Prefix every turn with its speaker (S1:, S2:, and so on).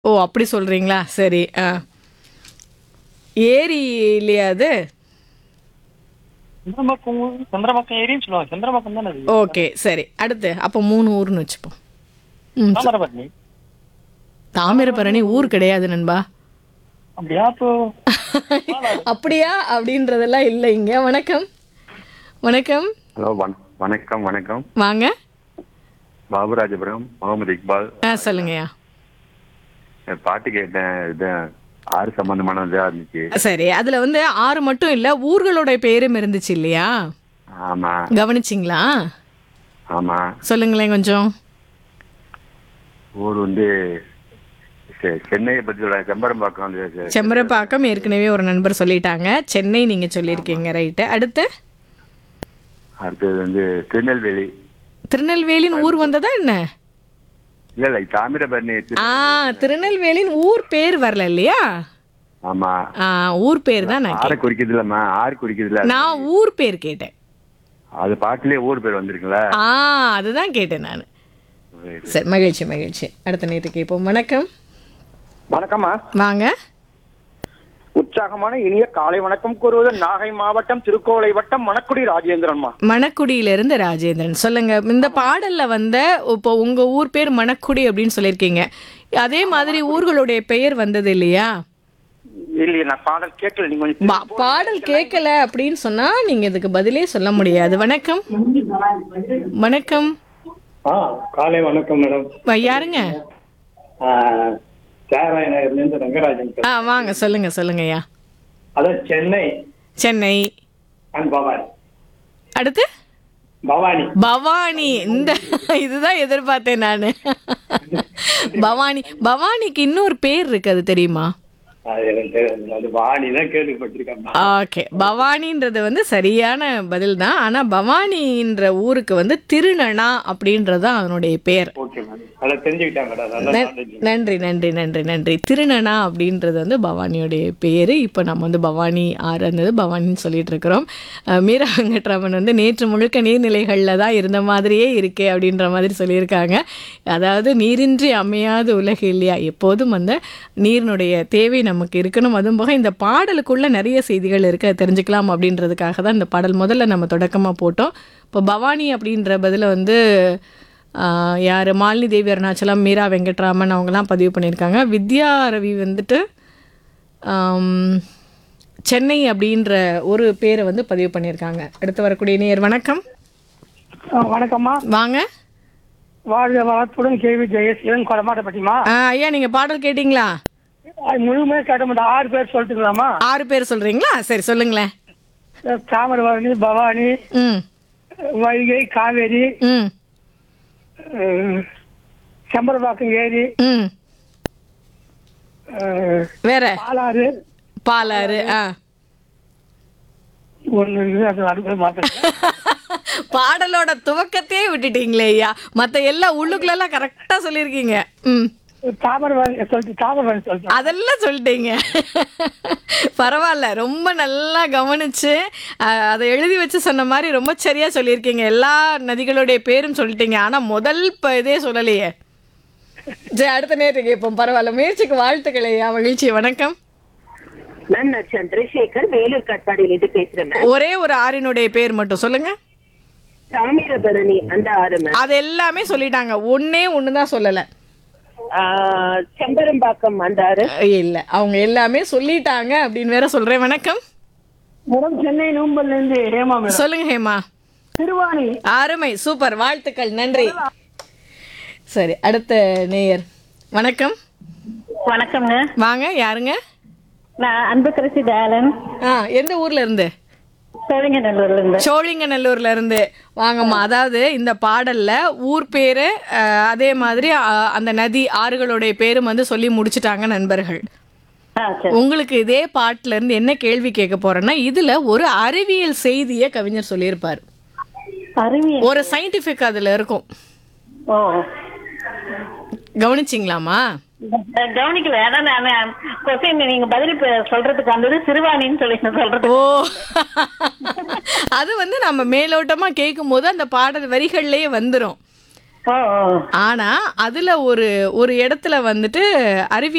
S1: ஓ! அப்படி சொல்றீங்களா? சரி. ஏரி இல்லையா அது?
S2: சந்திரமக்கம் சந்திரமக்கம் ஏரின்னு சொல்லுவாங்க. சந்திரமக்கம் தானே அது?
S1: ஓகே. சரி. அடுத்து அப்போ 3 ஊர்ன்னு வச்சுப்போம். ம்.
S2: தாமிரபரணி.
S1: தாமிரபரணி ஊர் கிடையாது நண்பா.
S2: அப்படியா? அப்போ
S1: அப்படியா? அப்படின்றதெல்லாம் இல்ல இங்க. வணக்கம். வணக்கம்.
S3: ஹலோ வணக்கம் வணக்கம்.
S1: வாங்க.
S3: பாபுராஜபுரம் முகமது இக்பால்.
S1: சொல்லுங்கய்யா.
S3: பாட்டு கேட்டேன். இது ஆறு சம்பந்தமானதா இருந்துச்சு.
S1: சரி. அதுல வந்து 6 மட்டும் இல்ல, ஊர்களோட பேரும் இருந்துச்சு இல்லையா?
S3: ஆமா
S1: கவனிச்சிங்களா?
S3: ஆமா.
S1: சொல்லுங்களேன் கொஞ்சம்.
S3: ஊர் வந்து சென்னையை பத்தி சொல்ல செம்பரம்பாக்கம்
S1: செம்பரப்பாக்கம் ஏற்கனவே ஒரு நண்பர் சொல்லிட்டாங்க. சென்னை நீங்க சொல்லியிருக்கீங்க. ரைட்டு. அடுத்து?
S3: அடுத்தது வந்து திருநெல்வேலி.
S1: திருநெல்வேலின்னு ஊர் வந்ததா என்ன?
S3: இல்ல தாமிரபரணி.
S1: திருநெல்வேலின்னு ஊர் பேர் வரல இல்லையா?
S3: ஆமா.
S1: ஊர் பேர் தான் நான்
S3: ஆறு குறிக்குது இல்லம்மா, ஆறு குறிக்குது இல்ல.
S1: நான் ஊர் பேர் கேட்டேன்.
S3: அது பாட்டுலயே ஊர் பேர் வந்திருக்குங்களா?
S1: அதுதான் கேட்டேன் நான். சரி, மகிழ்ச்சி மகிழ்ச்சி. அடுத்த நேற்று கேட்போம். வணக்கம்.
S4: வணக்கம்மா.
S1: வாங்க.
S4: உற்சாகமான இனிய காலை வணக்கம் கூறுவது நாகை மாவட்டம் திருக்கோளை வட்டம் மணக்குடி ராஜேந்திரன்மா.
S1: மணக்குடியிலிருந்து ராஜேந்திரன். சொல்லுங்க. இந்த பாடல்ல வந்த இப்போ உங்க ஊர் பேர் மணக்குடி அப்படின்னு சொல்லியிருக்கீங்க. அதே மாதிரி ஊர்களுடைய பெயர் வந்தது இல்லையா?
S4: இல்லையே, நான் பாடல் கேட்கல. நீங்க கொஞ்சம்
S1: பாடல் கேட்கல அப்படின்னு சொன்னா நீங்க இதுக்கு பதிலே சொல்ல முடியாது. வணக்கம். வணக்கம்.
S5: காலை வணக்கம் மேடம்.
S1: யாருங்க?
S5: சேராயநகர்லேருந்து ரங்கராஜன்.
S1: வாங்க. சொல்லுங்க சொல்லுங்கய்யா.
S5: அதான் சென்னை.
S1: சென்னை.
S5: பவானி.
S1: அடுத்து?
S5: பவானி.
S1: பவானி. இதுதான் எதிர்பார்த்தேன் நானு. பவானி. பவானிக்கு இன்னொரு பேர் இருக்கு, அது தெரியுமா?
S5: அது வாணி தான் கேள்விப்பட்டிருக்கேன்.
S1: ஓகே. பவானின்றது வந்து சரியான பதில் தான். ஆனா பவானின்ற ஊருக்கு வந்து திருநனா அப்படின்றது தான் அதனுடைய பேர். நன்றி நன்றி நன்றி நன்றி. திருநனா அப்படின்றது வந்து பவானியோடைய பேரு. இப்போ நம்ம வந்து பவானி ஆறு இருந்தது பவானின்னு சொல்லிட்டு இருக்கிறோம். மீரா வெங்கட்ராமன் வந்து நேற்று முழுக்க நீர்நிலைகளில் தான் இருந்த மாதிரியே இருக்கே அப்படின்ற மாதிரி சொல்லியிருக்காங்க. அதாவது நீரின்றி அமையாத உலகு இல்லையா? எப்போதும் அந்த நீரினுடைய தேவை நமக்கு இருக்கணும். அதுவும் போக இந்த பாடலுக்குள்ள நிறைய செய்திகள் இருக்கு, தெரிஞ்சுக்கலாம் அப்படின்றதுக்காக தான் இந்த பாடல் முதல்ல நம்ம தொடக்கமாக போட்டோம். இப்போ பவானி அப்படின்ற பதில வந்து யார்? மாலினி தேவி அருணாச்சலம், மீரா வெங்கட்ராமன் அவங்கெல்லாம் பதிவு பண்ணியிருக்காங்க. வித்யா ரவி வந்துட்டு சென்னை அப்படின்ற ஒரு பேரை வந்து பதிவு பண்ணியிருக்காங்க. அடுத்து வரக்கூடிய நேயர். வணக்கம்.
S2: வணக்கம்மா.
S1: வாங்க.
S2: வாழ்க வளத்துடன் கேள்வி ஜெயசீலன் கொடமாட்டப்பட்டிமா.
S1: ஐயா, நீங்கள் பாடல் கேட்டிங்களா?
S2: முழுமையாக கேட்ட மாட்டேன். 6 பேர் சொல்லிட்டுங்களாமா?
S1: 6 பேர் சொல்கிறீங்களா? சரி, சொல்லுங்களேன்.
S2: தாமிரபரணி, பவானி, வைகை, காவேரி, செம்பரப்பாக்கம் ஏரி,
S1: வேற
S2: பாலாறு.
S1: பாலாறு. பாடலோட துவக்கத்தையே விட்டுட்டீங்களே ஐயா. மற்ற எல்லாம் உள்ளுக்குள்ளெல்லாம் கரெக்டா சொல்லியிருக்கீங்க. அதெல்லாம் சொல்லிட்டீங்க. பரவாயில்ல, ரொம்ப நல்லா கவனிச்சு அதை எழுதி வச்சு சொன்ன மாதிரி ரொம்ப சரியா சொல்லியிருக்கீங்க. எல்லா நதிகளுடைய பேரும் சொல்லிட்டீங்க. ஆனா முதல் இதே சொல்லலையே. சரி, அடுத்த நேரத்துக்கு கேட்போம். பரவாயில்ல, முயற்சிக்கு வாழ்த்துக்கள் ஐயா. மகிழ்ச்சி. வணக்கம்.
S6: நான் சந்திரசேகர், வேலூர் காட்பாடியிலிருந்து பேசுறேன்.
S1: ஒரே ஒரு ஆறினுடைய பேர் மட்டும் சொல்லுங்க.
S6: தாமிரபரணி அந்த ஆறு.
S1: அது எல்லாமே சொல்லிட்டாங்க. ஒண்ணுதான் சொல்லல.
S6: செம்பரம்பாக்கம் அந்த ஆறு
S1: இல்ல, அவங்க எல்லாமே சொல்லிட்டாங்க அப்படின்னு வேற சொல்றேன். வணக்கம்.
S2: மேடம், சென்னை நூம்பல்ல இருந்து ஹேமா.
S1: சொல்லுங்க ஹேமா.
S2: திருவாணி.
S1: அருமை, சூப்பர், வாழ்த்துக்கள், நன்றி. சரி, அடுத்த நேயர். வணக்கம்.
S6: வணக்கம்ங்க.
S1: வாங்க. யாருங்க?
S6: நான் அன்புக்கரசி தயாளன்.
S1: எந்த ஊர்ல இருந்து?
S6: சோழிங்கநல்லூர்ல
S1: இருந்து. வாங்கம்மா. அதாவது இந்த பாடல்ல ஊர் பேரு அதே மாதிரி அந்த நதி ஆறுகளுடைய பேரும் வந்து சொல்லி முடிச்சுட்டாங்க நண்பர்கள். உங்களுக்கு இதே பாட்டுல இருந்து என்ன கேள்வி கேட்க போறேன்னா, இதுல ஒரு அறிவியல் செய்திய கவிஞர் சொல்லியிருப்பாரு. ஒரு சயின்டிபிக் அதுல இருக்கும். கவனிச்சிங்களாமா?
S6: கவனிக்கல. நீங்க பதில் சொல்றதுக்கு வந்தது சிறுவாணின்னு சொல்லி சொல்றது.
S1: அது வந்து நம்ம மேலோட்டமா கேட்கும் போது அந்த பாடல் வரிகள்லயே வந்துரும். ஆனா அதுல ஒரு இடத்துல வந்துட்டு அறிவியல்